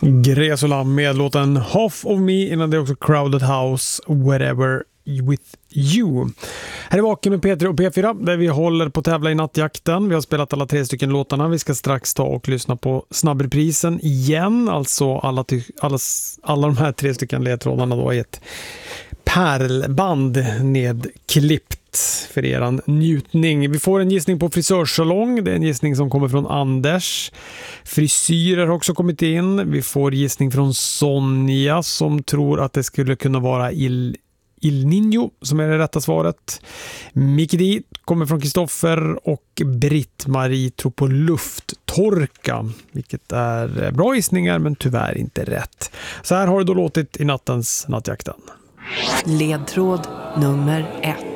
Gresola med låten Half of Me, innan det också Crowded House, Whatever with You. Här är Vaken med P3 och P4 där vi håller på att tävla i nattjakten. Vi har spelat alla 3 stycken låtarna. Vi ska strax ta och lyssna på snabbreprisen igen. Alltså alla de här 3 stycken ledtrådarna då i ett pärlband nedklippt för eran njutning. Vi får en gissning på frisörsalong. Det är en gissning som kommer från Anders. Frisyrer har också kommit in. Vi får gissning från Sonja som tror att det skulle kunna vara Il Niño som är det rätta svaret. Mickey D kommer från Kristoffer och Britt-Marie tror på lufttorka, vilket är bra gissningar men tyvärr inte rätt. Så här har det då låtit i nattens nattjakten. Ledtråd nummer 1.